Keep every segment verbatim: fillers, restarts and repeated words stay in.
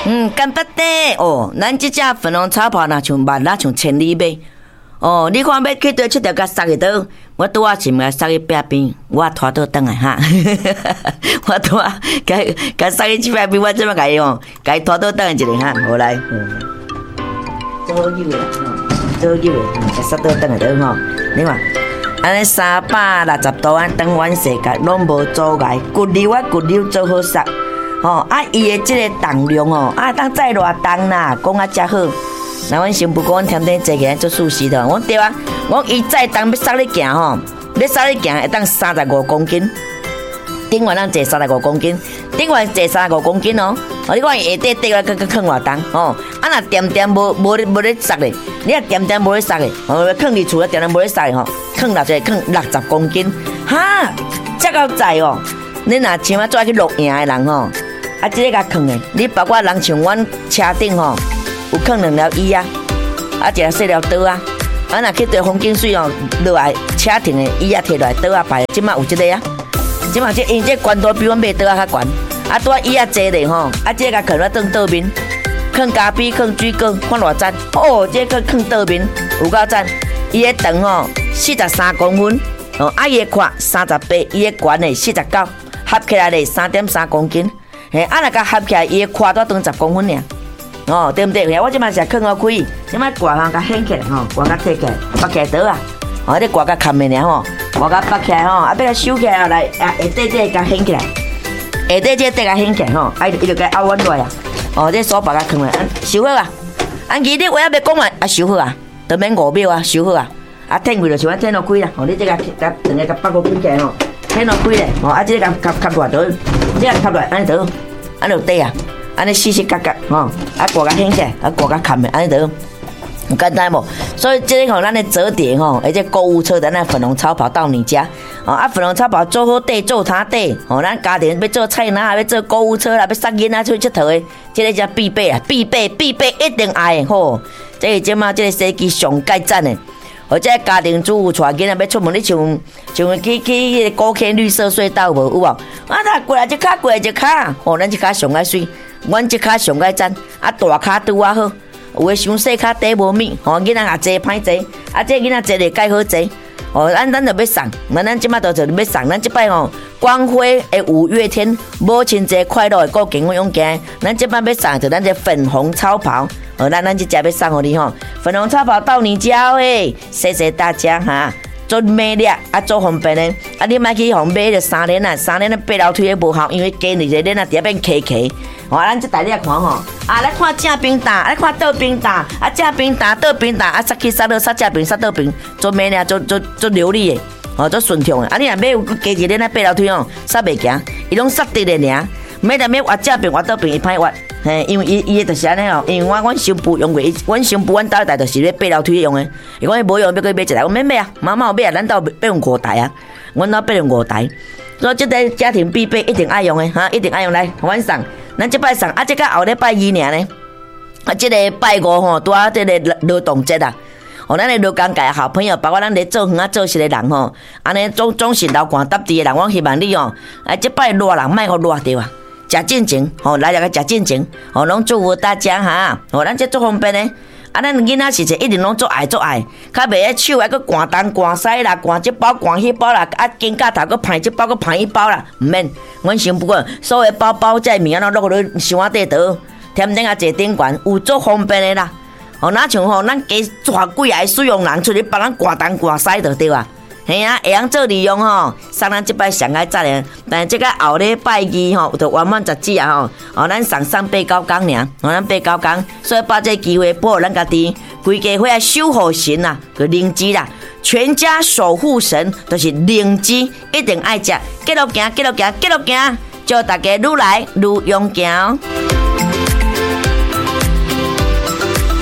嗯，干巴的哦，咱这只粉红草袍那像万那像千里马。哦，你看要去倒佚佗甲塞去倒，我拄啊是毋甲塞去壁边，我拖倒转来哈，我拄啊甲甲塞去壁边，我怎么甲伊吼，甲伊拖倒转来一个哈，好来，做好久的吼，做好久的，甲塞倒转来倒吼，你看，安尼三百六十度啊，转完世界拢无阻碍，骨溜啊骨溜做好塞，吼啊伊的即个重量吼，啊当载偌重啦，讲啊遮好。那阮新妇讲，阮天天坐起来做素食的，我对啊，我伊再当要杀你行吼，要杀你行会当三十五公斤，顶完咱坐三十五公斤，顶完坐三十五公斤哦，哦你看伊下底底个个个放偌重哦，啊若点点无无无咧杀咧，你若点点无咧杀咧，哦放伫厝咧点点无咧杀咧吼，放偌济放六十公斤，哈，遮够载哦，你若像啊做去录影的人吼，啊即个甲放诶，你包括人像阮车顶吼。有放两条椅啊，啊一个细条刀啊，啊若去对风景水哦，落来车停的椅啊摕落来刀啊摆，即马有即个啊，即马即因这悬度比阮买刀啊较悬，啊拄啊椅啊坐咧吼，啊即个甲放咧倒倒面，放咖啡，放水果，看偌赞，哦，这个放倒面有够赞，伊个长吼四十三公分，哦，啊伊个宽三十八，伊个悬的四十九，合起来咧三点三公斤，嘿，啊若甲合起来，伊个宽都长十公分尔。哦，对不对？我即摆是放好开，即摆挂项甲掀起来吼，挂甲摕起来，拔起来倒啊！哦，你挂甲砍的尔吼，挂甲拔起来吼，啊，要来收起来来，啊，下底这甲掀起来，下底这底甲掀起来吼，啊，伊就甲凹弯落来啊！哦，这手把甲放来，收好啊！啊，其你话要讲完啊，收好啊，都免五秒啊，收好啊！啊，天开就像我天落开啦，哦，你这甲甲等下甲拔个开起来吼，天落开咧，哦，啊，这个甲甲甲落来倒，这个甲落来安尼倒，安尼有底啊！安尼细细格格吼，啊挂甲掀起来，啊挂甲砍的，安尼就有简单无？所以这个吼，咱的折叠吼，而且购物车的那粉红超跑到你家，哦啊粉红超跑做好底做他底，哦咱家庭要做菜篮，要做购物车啦，要送囡仔出去佚佗的，这个才必备啊，必备必备一定爱吼。这个即马这个设计上盖赞的。或者家庭主妇带囡仔要出门，你像像去去迄个高坑绿色隧道无有无？啊，他过来一卡过来一卡，哦，咱一卡上爱水，阮一卡上爱赞，啊大卡拄啊好，有诶伤细卡底无密，吼囡仔也坐歹坐，啊这囡仔坐咧介好坐，哦，咱咱就要送，咱咱即马就就要送，咱即摆吼光辉诶五月天，母亲节快乐诶过健康勇敢，咱即摆要送就咱这粉红超跑。哦，咱咱这家要送互你吼，粉红超跑到你家诶，谢谢大家哈，做美丽啊，做方便的，啊你莫去互买着三连啊，三连的八楼推诶无效，因为加二个连啊，底下变卡卡。哦，咱这台你来看吼，啊来看正边打，来看倒边打，啊正边打倒边打，啊杀去杀倒杀正边杀倒边，做美丽做做做流利的，哦做顺畅的，啊你若买有加一个连啊八楼推哦，杀袂行，伊拢杀直的尔，免得免挖正边挖倒边伊歹挖。嘿，因为伊伊个就是安尼哦，因为我阮新妇用过，阮新妇阮兜台就是咧八楼推用的。伊讲伊无用，要去买一台，我免买啊，妈妈有买啊，咱兜要用五台啊，阮兜要用五台，所以这个家庭必备，一定爱用的哈，一定爱用来晚送，咱这摆送，啊，这个后礼拜二尔呢，啊，这个拜五吼，拄啊这个劳动节啊，哦，咱的劳工界好朋友，包括咱咧做园啊做事的人吼，安尼总总是流汗搭地的人，我希望你哦，啊，这摆热人莫互热着啊。食正经，吼来来个食正经，吼拢祝福大家哈，吼咱这做方便的，啊咱囡仔是者一定拢做爱做爱，较袂个手还佫寒东寒西啦，寒这包寒迄包啦，啊肩胛头佫歹这包佫歹迄包啦，毋免，阮想不过所有包包这物仔拢落去箱仔底倒，添顶啊坐顶悬，有做方便的啦，吼哪像吼咱加偌贵啊使用人出去帮咱寒东寒西就对啊。嘿啊，会晓做利用吼，送咱即摆上爱赞的，但是即个后礼拜二吼，就完满十指啊吼，哦，咱送送八九工尔，哦，咱八九工，所以把这机会保护咱家己，规家伙啊守护神啦，个灵芝啦，全家守护神都是灵芝，一定爱食，继续行，继续行，继续行，祝大家愈来愈勇敢。好嘞，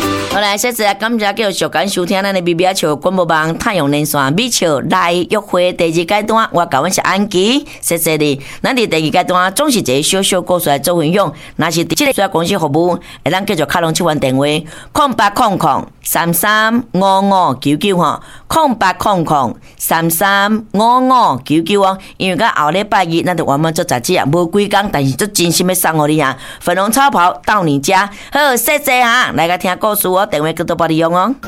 来，谢谢感谢继续感收听咱的米米笑广播网太阳连线米笑来约会第二阶段，我甲阮是安琪，谢谢你。咱伫第二阶段总是一个小小故事来做分享，若是伫即个公司服务，会咱继续卡拢七番电话，空八空空三三五五九九吼，空八空空三三五五九九哦。因为到后礼拜日，咱就完满做杂志啊，无几工，但是足真心要送互你啊，粉红超跑到你家。好，谢谢哈，来个听故事哦，电话叫做帮你用哦。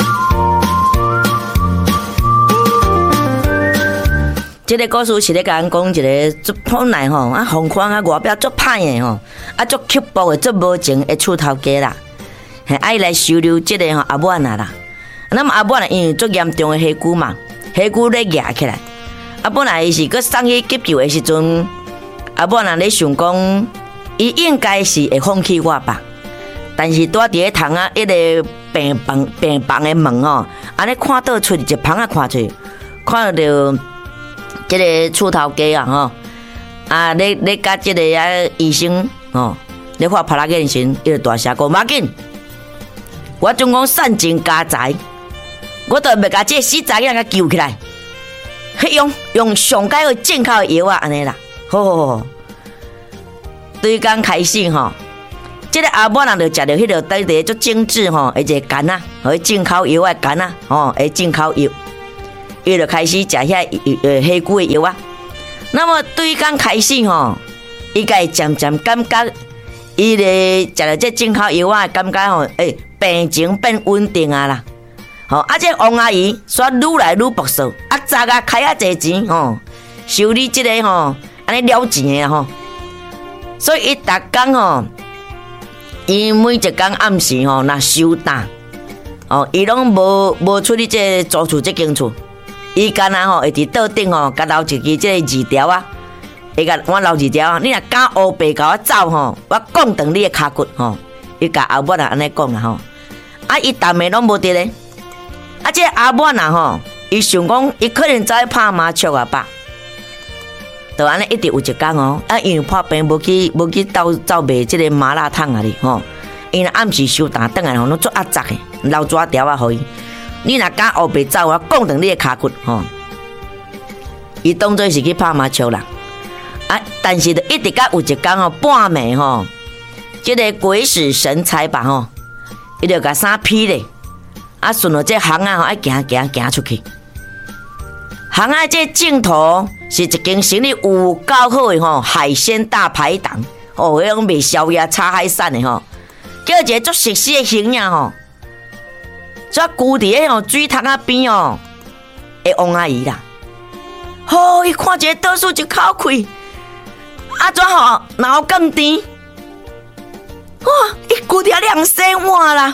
这个故事是咧甲咱讲一个足本来吼啊，风况啊外表足歹的吼，啊足刻薄的、足无情的厝头家啦，系爱来收留这个吼阿母啊啦。那么阿母啊，因为足严重的黑姑嘛，黑姑咧压起来，啊本来是佮送去急救的时阵，阿母啊咧想讲，伊应该是会放弃我吧，但是住伫咧窗啊一个病房病房的门吼，安尼看倒出一旁啊看出去，看到这个厝头家啊吼，啊咧咧甲这个啊医生吼，咧发拍拉眼神，伊就大声讲：马紧，我总讲散尽家财，我都要甲这死仔仔甲救起来，用用上佳的进口的药啊，安尼啦，好好好。对刚开始吼，这个阿母人就食到迄个对对足精致吼，一个干啊，和进口药的干啊，吼，诶进口药。伊就开始食遐呃黑菇的药啊，那么对刚开始吼，伊个渐渐感觉，伊咧食了这进口药啊，感觉吼，诶、欸、病情变稳定啊啦，吼啊这王阿姨煞愈来愈不爽，啊早啊开啊侪钱吼，修理这个吼，安尼了钱的吼，所以伊逐工吼，伊每一工暗时吼，若收单，哦，伊拢无无出去这租厝这间厝。伊干那吼会伫桌顶吼，甲留一支即个字条啊，会甲我留字条，你若敢乌白甲我走吼，我讲断你的骹骨吼。伊甲阿母啊安尼讲啦吼，啊伊逐暝拢无伫咧，啊这阿母啊吼，伊想讲伊可能走去拍麻将啊吧，就安尼一直有一工哦，啊因为破病无去无去斗走卖即个麻辣烫啊哩吼，因为暗时收单转来吼，拢做压杂的，留纸条啊互伊。你若敢后背走，我讲断你的骹骨吼！伊当作是去拍麻将啦，啊！但是就一直甲有一工吼，半暝吼，即个鬼使神差吧吼，伊就甲衫披咧，啊，顺着这巷啊吼，爱行行行出去。巷啊，这镜头是一间生意有够好的吼，海鲜大排档哦，迄种卖宵夜、炒海产的吼，叫一个足熟悉的形影吼。所以居伫迄吼水塘啊边哦，诶王阿姨啦，吼、哦，伊看一个倒数一口气，啊怎吼脑更甜，哇，伊居伫两生碗啦，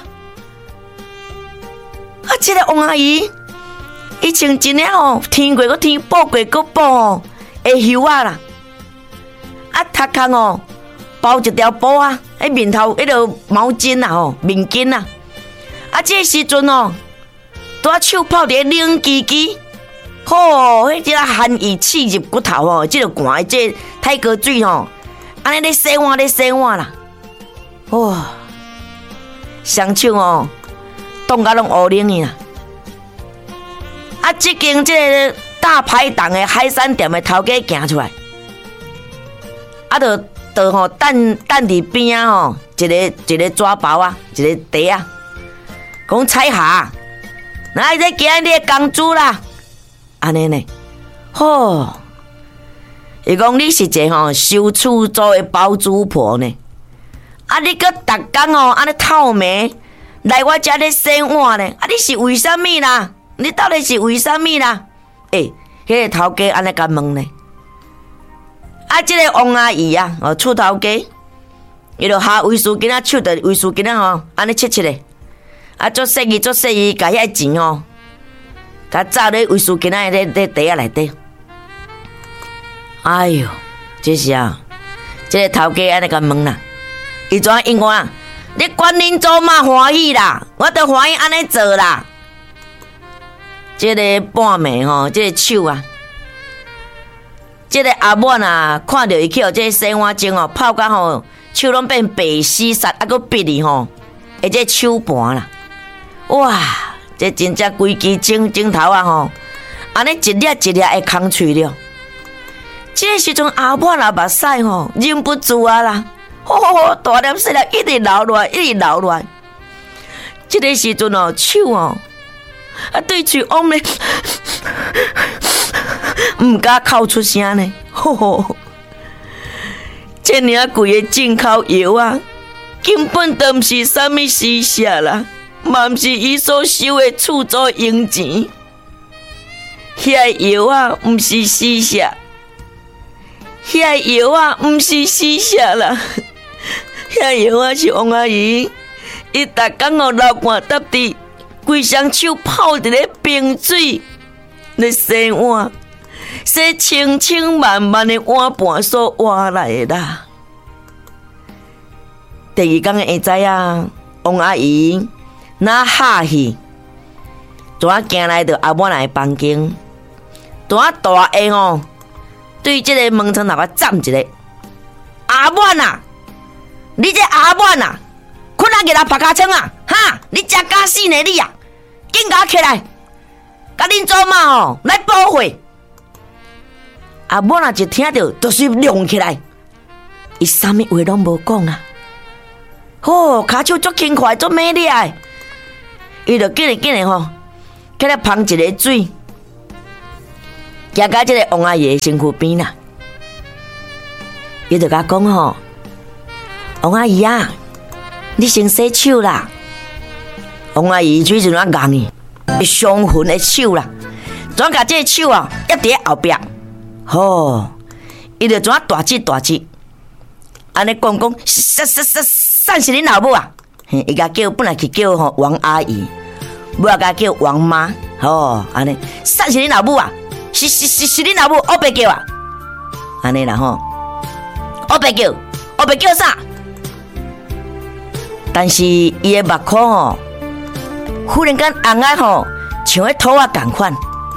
啊，这个王阿姨，伊穿真诶吼，天过个天，报过个报哦，会袖啊啦，啊头壳哦包一条布啊，迄面头迄个毛巾啊吼，面巾啊。啊，这时阵哦，拄啊手泡伫冷叽叽，吼，迄只寒意刺入骨头哦，即个寒，即太哥水吼，安尼咧洗碗咧洗碗啦，哇，双手哦，冻甲拢乌冷去啦。啊，即间即个大排档的海产店的头家行出来，啊，就就吼等等伫边啊吼，一个一个纸包啊，一个茶啊。讲彩霞，那在今日的公主啦，安尼呢？吼，伊讲你是一个吼收厝租的包租婆呢，啊，你搁逐工哦，安尼透暝来我遮咧洗碗呢，啊，你是为什么啦？你到底是为什么啦？诶、欸，迄、那个头家安尼甲问呢？啊，即、这个王阿姨啊，哦，厝头家，伊就下卫生巾仔手着卫生巾仔吼，安尼切切咧。啊，做生意做生意，甲遐钱哦，甲扎咧卫生巾仔咧咧袋仔内底。哎哟，这是啊，这个头家安尼甲问啦，伊怎应我啊？你管恁祖妈欢喜啦，我都欢喜安尼做啦。这个半暝吼，这个手啊，这个阿母啊，看到伊去互这个洗碗精哦，泡甲吼手拢变白丝煞，啊，搁逼哩吼，而且手盘啦。 哇，这真正规支镜镜头啊吼，安尼一粒一粒会空脆了。这个时阵阿满啊目屎吼忍不住啊啦，吼吼吼，大粒细粒一直流落来，一直流落来。这个时阵哦，手哦啊对嘴往咧，唔敢哭出声呢，吼吼。这尔贵的进口药啊，根本都唔是啥物施舍啦，嘛唔是伊所收的厝租用钱。遐药啊，唔是施舍。遐药啊，毋是施舍啦，遐药啊是王阿姨，伊逐工哦流汗搭伫，规双手泡伫咧冰水，咧洗碗，洗清清慢慢的碗盘所换来的啦。第二天的下早啊，王阿姨那哈气，怎啊行来到阿满来房间，怎啊大下哦。对这个门窗头啊站一个，阿满啊，你这阿满啊，困啊日来拍卡枪啊，哈，你真假死呢你啊，紧甲起来，甲恁祖妈吼来报会。阿满啊，一听到就是亮起来，伊啥物话拢无讲啊，吼，骹手足轻快，足美丽的，伊就紧嘞紧嘞吼，起来捧一个水。行到这个王阿姨的身躯边啦，伊就甲讲吼，王阿姨啊，你先洗手啦。王阿姨最阵啊硬伊，伊伤痕的手啦，怎甲这个手啊压伫后壁，吼，伊就怎大舌大舌，安尼讲讲，啥啥啥，啥是恁老母啊？伊甲叫本来去叫吼王阿姨，尾仔甲叫王妈，吼，安尼，啥是恁老母啊？是是是是恁老母，我白叫啊，安尼啦吼，我白叫，我白叫啥？但是伊的目眶吼，忽然间红啊吼，像迄土啊共款。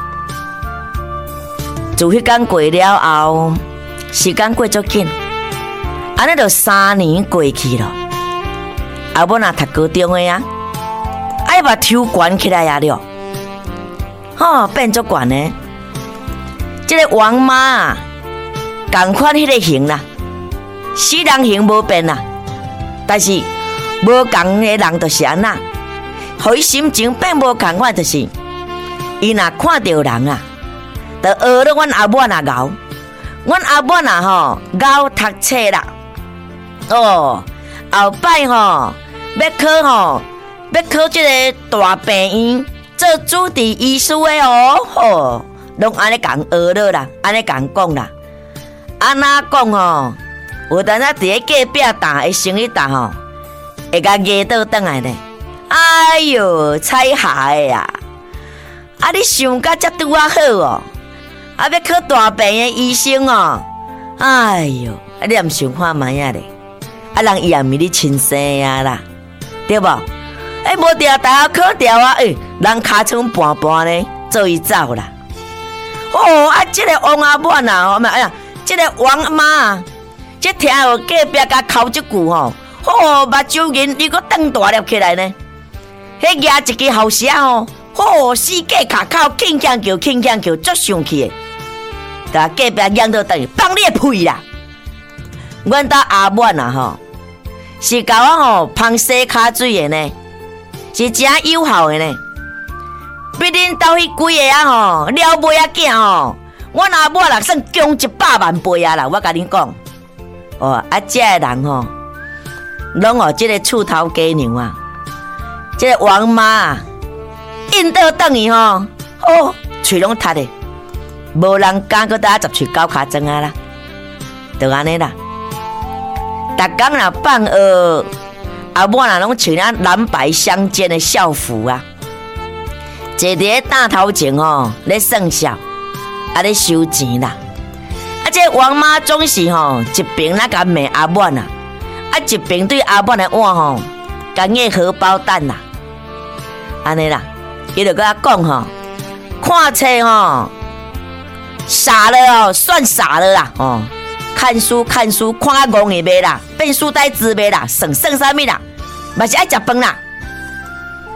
自迄天过了后，时间过足紧，安尼就三年过去了。阿母若读高中的啊，爱把抽悬起来啊了，吼变足悬呢。这个王妈啊，同款迄个型啦，死人型无变啦，但是无同的人就是安那，互伊心情变无同款，就是伊若看到人啊，就学了阮阿母啊熬，阮阿母啊吼熬读册啦，哦，后摆吼要考吼，要考这个大病院做主治医师的哦，吼。拢安尼讲学了啦，安尼讲讲啦，安那讲吼，有当仔伫咧隔壁搭的生意搭吼，会甲压倒转来咧。哎哟，彩下的啊！啊，你想甲遮拄啊好哦，啊要考大病的医生哦，哎哟，啊你也毋想看卖啊咧，啊人伊也毋是你亲生啊啦，对无？哎，无调大学考调啊，哎，人尻川半半咧，做伊走啦。哦，啊，这个王阿满啊，吼，哎呀，这个王妈啊，这听有隔壁甲哭一句吼，哦，目睭银你搁瞪大粒起来呢，迄举一支后舌吼，哦，四界卡口，轻轻叫，轻轻叫，足生气的，甲隔壁仰到等于放你的屁啦！阮家阿满啊吼，是甲我吼芳洗骹水的呢，是真友好的呢。比恁兜迄几个啊吼，了妹仔囝吼，阮阿母啦算强一百万倍啊啦！我甲恁讲，哦，啊，这个人吼，拢哦，这个厝头家娘啊，这个王妈啊，印到等伊吼，哦，喙拢塌的，无人敢搁搭十喙九骹钟啊啦，就安尼啦。逐工若放学，阿母啦拢穿啊蓝白相间的校服啊。坐伫咧大头前吼，咧算数，啊咧收钱啦。啊，这王妈总是吼一边那甲骂阿满啊，啊一边对阿满的碗吼，甲硬荷包蛋啦，安尼啦，伊就甲我讲吼，看册吼傻了哦，算傻了啦哦，看书看书看啊戆去袂啦，变书呆子袂啦，算算啥物啦，嘛是爱食饭啦。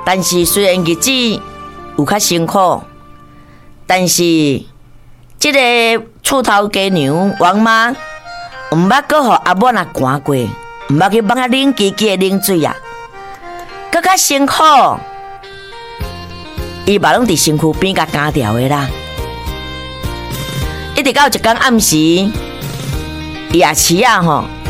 但是虽然日子有较辛苦，但是这个厝头家娘王妈唔捌搁互阿母啊寒过，唔捌去帮啊冷叽叽的冷水啊，搁较辛苦，伊嘛拢伫身躯边甲干掉的啦。一直到一天暗时，夜市啊吼，